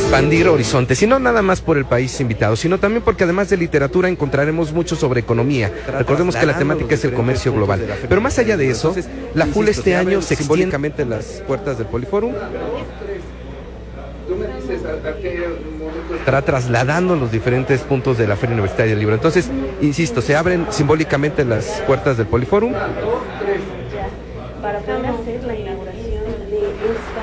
expandir horizontes, y no nada más por el país invitado, sino también porque además de literatura encontraremos mucho sobre economía. Recordemos que la temática es el comercio global. Pero más allá de eso, la FUL este año se extiende simbólicamente en las puertas del Poliforum. Estará trasladando los diferentes puntos de la Feria Universitaria del Libro. Entonces, insisto, se abren simbólicamente las puertas del Poliforum para hacer la inauguración de esta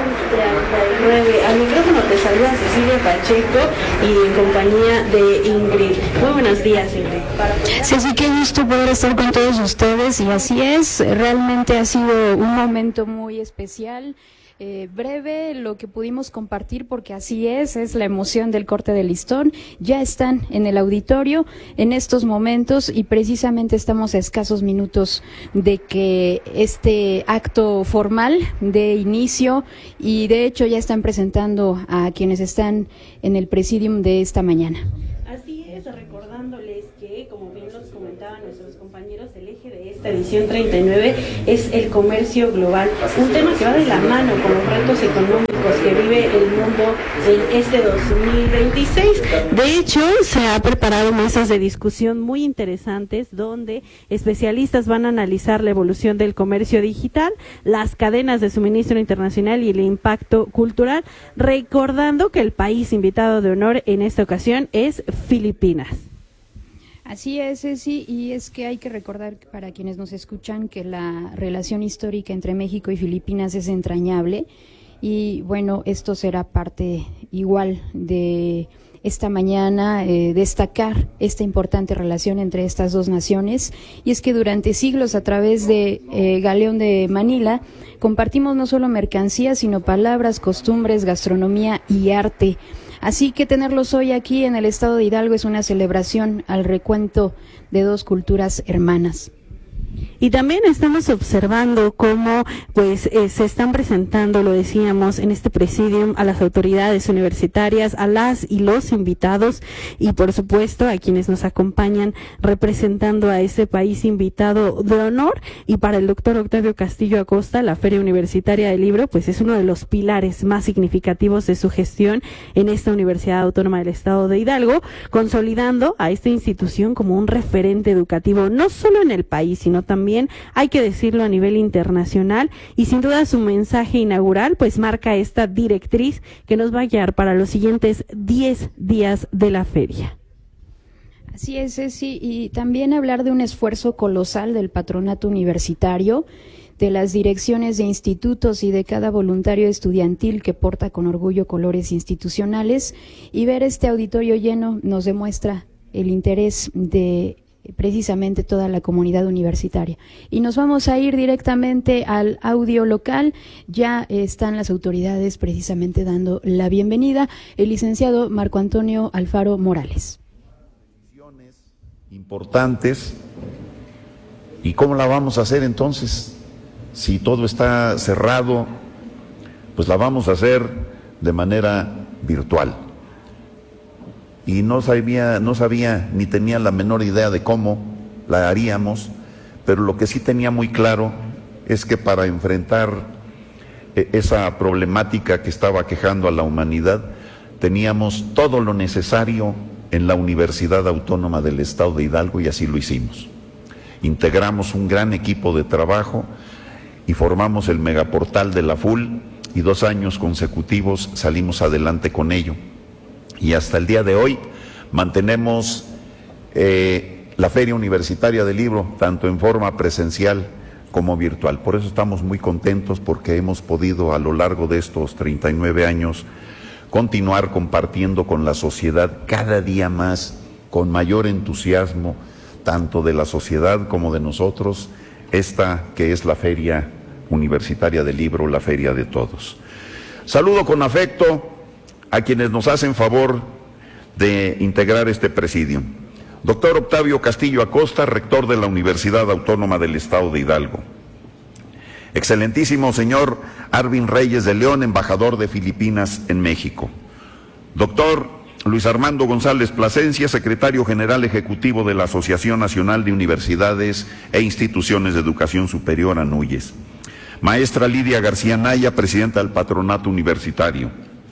39. Al micrófono te saluda Cecilia Pacheco y en compañía de Ingrid. Muy buenos días, Ingrid. Sí, qué gusto poder estar con todos ustedes, y así es, realmente ha sido un momento muy especial. Breve lo que pudimos compartir, porque así es la emoción del corte de listón. Ya están en el auditorio en estos momentos y precisamente estamos a escasos minutos de que este acto formal de inicio, y de hecho ya están presentando a quienes están en el presidium de esta mañana. Así es, recordándoles que, como bien nos comentaban nuestros compañeros, el eje de esta edición 39 es el comercio global, un tema que va de la mano con los retos económicos que vive el mundo en este 2026. De hecho, se ha preparado mesas de discusión muy interesantes donde especialistas van a analizar la evolución del comercio digital, las cadenas de suministro internacional y el impacto cultural, recordando que el país invitado de honor en esta ocasión es Filipinas. Así es, Ceci, y es que hay que recordar para quienes nos escuchan que la relación histórica entre México y Filipinas es entrañable, y bueno, esto será parte igual de esta mañana, destacar esta importante relación entre estas dos naciones. Y es que durante siglos, a través de Galeón de Manila, compartimos no solo mercancías, sino palabras, costumbres, gastronomía y arte. Así que tenerlos hoy aquí en el estado de Hidalgo es una celebración al recuento de dos culturas hermanas. Y también estamos observando cómo se están presentando, lo decíamos, en este presidium a las autoridades universitarias, a las y los invitados y por supuesto a quienes nos acompañan representando a este país invitado de honor. Y para el doctor Octavio Castillo Acosta, la Feria Universitaria del Libro pues es uno de los pilares más significativos de su gestión en esta Universidad Autónoma del Estado de Hidalgo, consolidando a esta institución como un referente educativo no solo en el país, sino también, hay que decirlo, a nivel internacional, y sin duda su mensaje inaugural pues marca esta directriz que nos va a guiar para los siguientes 10 días de la feria. Así es, Ceci, y también hablar de un esfuerzo colosal del patronato universitario, de las direcciones de institutos y de cada voluntario estudiantil que porta con orgullo colores institucionales, y ver este auditorio lleno nos demuestra el interés de precisamente toda la comunidad universitaria. Y nos vamos a ir directamente al audio local. Ya están las autoridades precisamente dando la bienvenida. El licenciado Marco Antonio Alfaro Morales. Importantes. ¿Y cómo la vamos a hacer entonces? Si todo está cerrado, pues la vamos a hacer de manera virtual. Y no sabía ni tenía la menor idea de cómo la haríamos, pero lo que sí tenía muy claro es que para enfrentar esa problemática que estaba aquejando a la humanidad, teníamos todo lo necesario en la Universidad Autónoma del Estado de Hidalgo, y así lo hicimos. Integramos un gran equipo de trabajo y formamos el megaportal de la FUL, y 2 años consecutivos salimos adelante con ello. Y hasta el día de hoy mantenemos la Feria Universitaria del Libro, tanto en forma presencial como virtual. Por eso estamos muy contentos, porque hemos podido a lo largo de estos 39 años continuar compartiendo con la sociedad cada día más, con mayor entusiasmo, tanto de la sociedad como de nosotros, esta que es la Feria Universitaria del Libro, la feria de todos. Saludo con afecto a quienes nos hacen favor de integrar este presidium. Doctor Octavio Castillo Acosta, rector de la Universidad Autónoma del Estado de Hidalgo. Excelentísimo señor Arvin Reyes de León, embajador de Filipinas en México. Doctor Luis Armando González Plasencia, secretario general ejecutivo de la Asociación Nacional de Universidades e Instituciones de Educación Superior, ANUYES. Maestra Lidia García Naya, presidenta del Patronato Universitario.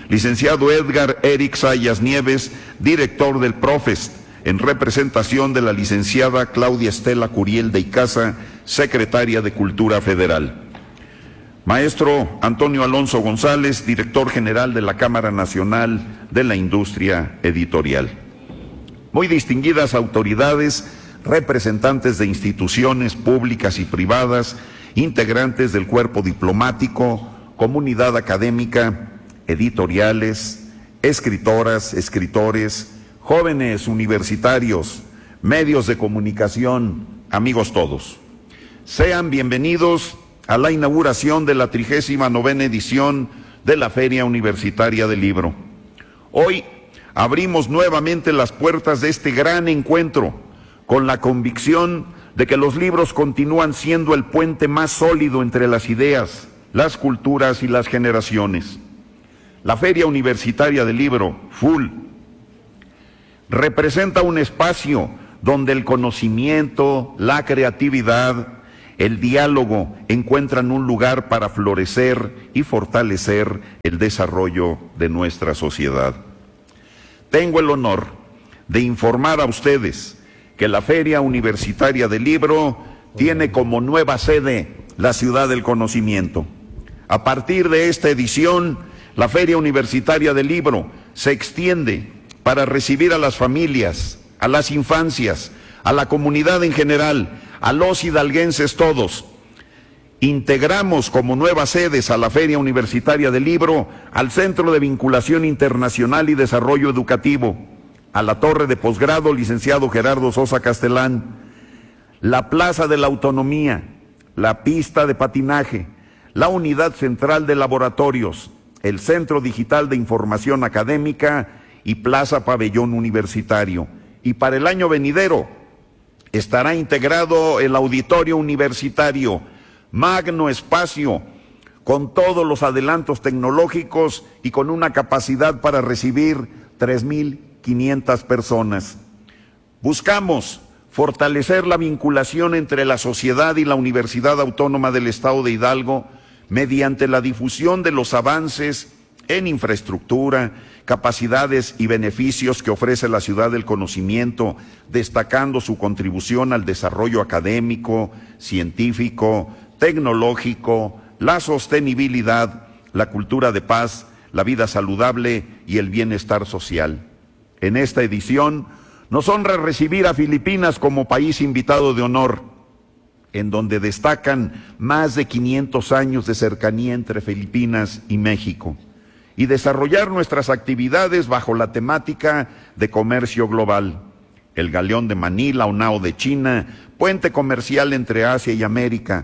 licenciado Edgar Eric Sayas Nieves, director del Profest, en representación de la licenciada Claudia Estela Curiel de Icaza, secretaria de Cultura Federal. Maestro Antonio Alonso González, director general de la Cámara Nacional de la Industria Editorial. Muy distinguidas autoridades, representantes de instituciones públicas y privadas, integrantes del cuerpo diplomático, comunidad académica, editoriales, escritoras, escritores, jóvenes universitarios, medios de comunicación, amigos todos. Sean bienvenidos a la inauguración de la 39ª edición de la Feria Universitaria del Libro. Hoy abrimos nuevamente las puertas de este gran encuentro con la convicción de que los libros continúan siendo el puente más sólido entre las ideas, las culturas y las generaciones. La Feria Universitaria del Libro, FUL, representa un espacio donde el conocimiento, la creatividad, el diálogo encuentran un lugar para florecer y fortalecer el desarrollo de nuestra sociedad. Tengo el honor de informar a ustedes que la Feria Universitaria del Libro tiene como nueva sede la Ciudad del Conocimiento. A partir de esta edición, la Feria Universitaria del Libro se extiende para recibir a las familias, a las infancias, a la comunidad en general, a los hidalguenses todos. Integramos como nuevas sedes a la Feria Universitaria del Libro al Centro de Vinculación Internacional y Desarrollo Educativo, a la Torre de Posgrado licenciado Gerardo Sosa Castellán, la Plaza de la Autonomía, la pista de patinaje, la Unidad Central de Laboratorios, el Centro Digital de Información Académica y Plaza Pabellón Universitario. Y para el año venidero estará integrado el Auditorio Universitario, magno espacio con todos los adelantos tecnológicos y con una capacidad para recibir 3.500 personas. Buscamos fortalecer la vinculación entre la sociedad y la Universidad Autónoma del Estado de Hidalgo mediante la difusión de los avances en infraestructura, capacidades y beneficios que ofrece la Ciudad del Conocimiento, destacando su contribución al desarrollo académico, científico, tecnológico, la sostenibilidad, la cultura de paz, la vida saludable y el bienestar social. En esta edición nos honra recibir a Filipinas como país invitado de honor, en donde destacan más de 500 años de cercanía entre Filipinas y México, y desarrollar nuestras actividades bajo la temática de comercio global. El Galeón de Manila o Nao de China, puente comercial entre Asia y América,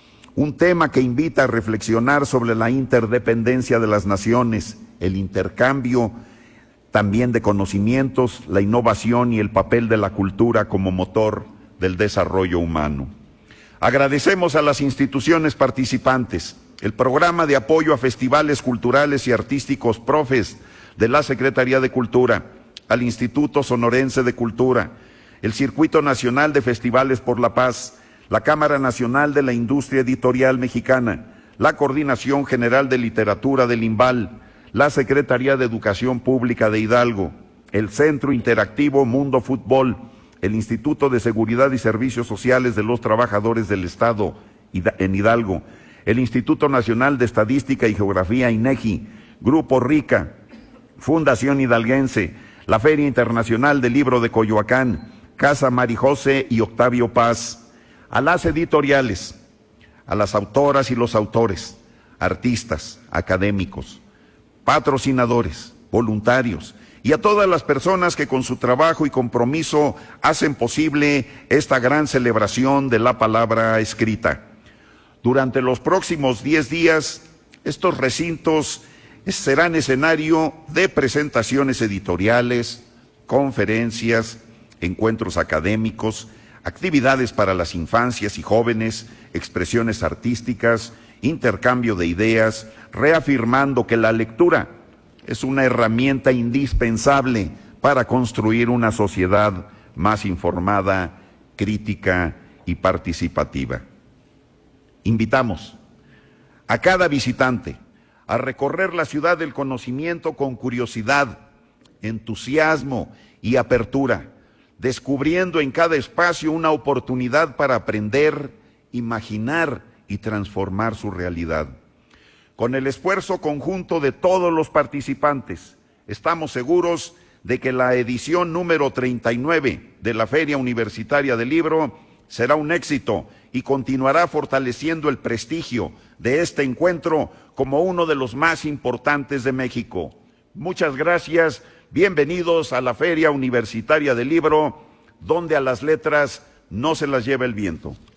un tema que invita a reflexionar sobre la interdependencia de las naciones, el intercambio también de conocimientos, la innovación y el papel de la cultura como motor del desarrollo humano. Agradecemos a las instituciones participantes, el programa de apoyo a festivales culturales y artísticos Profest de la Secretaría de Cultura, al Instituto Sonorense de Cultura, el Circuito Nacional de Festivales por la Paz, la Cámara Nacional de la Industria Editorial Mexicana, la Coordinación General de Literatura del IMBAL, la Secretaría de Educación Pública de Hidalgo, el Centro Interactivo Mundo Fútbol, el Instituto de Seguridad y Servicios Sociales de los Trabajadores del Estado en Hidalgo, el Instituto Nacional de Estadística y Geografía INEGI, Grupo RICA, Fundación Hidalguense, la Feria Internacional del Libro de Coyoacán, Casa Marijose y Octavio Paz, a las editoriales, a las autoras y los autores, artistas, académicos, patrocinadores, voluntarios y a todas las personas que con su trabajo y compromiso hacen posible esta gran celebración de la palabra escrita. Durante los próximos 10 días, estos recintos serán escenario de presentaciones editoriales, conferencias, encuentros académicos, actividades para las infancias y jóvenes, expresiones artísticas, intercambio de ideas, reafirmando que la lectura es una herramienta indispensable para construir una sociedad más informada, crítica y participativa. Invitamos a cada visitante a recorrer la ciudad del conocimiento con curiosidad, entusiasmo y apertura, descubriendo en cada espacio una oportunidad para aprender, imaginar y transformar su realidad. Con el esfuerzo conjunto de todos los participantes, estamos seguros de que la edición número 39 de la Feria Universitaria del Libro será un éxito y continuará fortaleciendo el prestigio de este encuentro como uno de los más importantes de México. Muchas gracias, bienvenidos a la Feria Universitaria del Libro, donde a las letras no se las lleva el viento.